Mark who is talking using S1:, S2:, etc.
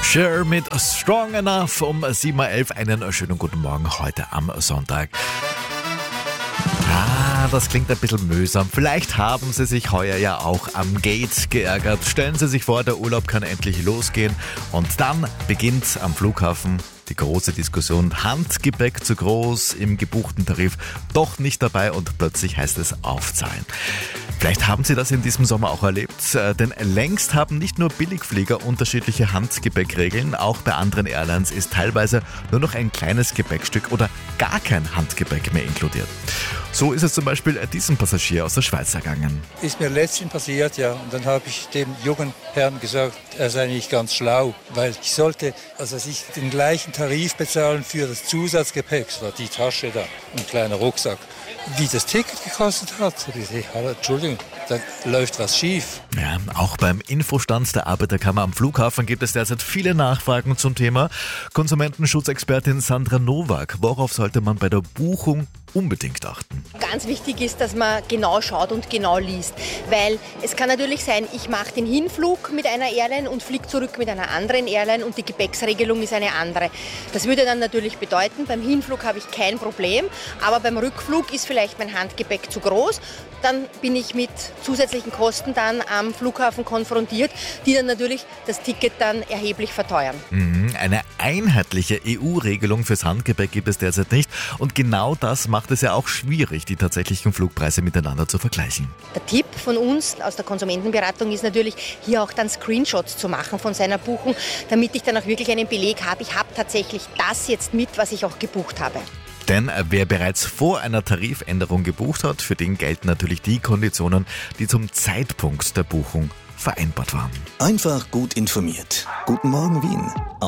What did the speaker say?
S1: Cher mit Strong Enough um 7.11 Uhr. Einen schönen guten Morgen heute am Sonntag. Das klingt ein bisschen mühsam. Vielleicht haben Sie sich heuer ja auch am Gate geärgert. Stellen Sie sich vor, der Urlaub kann endlich losgehen. Und dann beginnt am Flughafen die große Diskussion. Handgepäck zu groß, im gebuchten Tarif doch nicht dabei und plötzlich heißt es aufzahlen. Vielleicht haben Sie das in diesem Sommer auch erlebt, denn längst haben nicht nur Billigflieger unterschiedliche Handgepäckregeln, auch bei anderen Airlines ist teilweise nur noch ein kleines Gepäckstück oder gar kein Handgepäck mehr inkludiert. So ist es zum Beispiel diesem Passagier aus der Schweiz ergangen.
S2: Ist mir letztens passiert, ja. Und dann habe ich dem jungen Herrn gesagt, er sei nicht ganz schlau, weil ich sollte den gleichen Tarif bezahlen für das Zusatzgepäck, das war die Tasche da, ein kleiner Rucksack. Wie das Ticket gekostet hat, Entschuldigung, da läuft was schief.
S1: Ja, auch beim Infostand der Arbeiterkammer am Flughafen gibt es derzeit viele Nachfragen zum Thema. Konsumentenschutzexpertin Sandra Nowak, worauf sollte man bei der Buchung unbedingt achten?
S3: Ganz wichtig ist, dass man genau schaut und genau liest, weil es kann natürlich sein, ich mache den Hinflug mit einer Airline und fliege zurück mit einer anderen Airline und die Gepäcksregelung ist eine andere. Das würde dann natürlich bedeuten, beim Hinflug habe ich kein Problem, aber beim Rückflug ist vielleicht mein Handgepäck zu groß. Dann bin ich mit zusätzlichen Kosten dann am Flughafen konfrontiert, die dann natürlich das Ticket dann erheblich verteuern.
S1: Eine einheitliche EU-Regelung fürs Handgepäck gibt es derzeit nicht und genau das macht es ja auch schwierig, die tatsächlichen Flugpreise miteinander zu vergleichen.
S3: Der Tipp von uns aus der Konsumentenberatung ist natürlich, hier auch dann Screenshots zu machen von seiner Buchung, damit ich dann auch wirklich einen Beleg habe, ich habe tatsächlich das jetzt mit, was ich auch gebucht habe.
S1: Denn wer bereits vor einer Tarifänderung gebucht hat, für den gelten natürlich die Konditionen, die zum Zeitpunkt der Buchung vereinbart waren.
S4: Einfach gut informiert. Guten Morgen, Wien.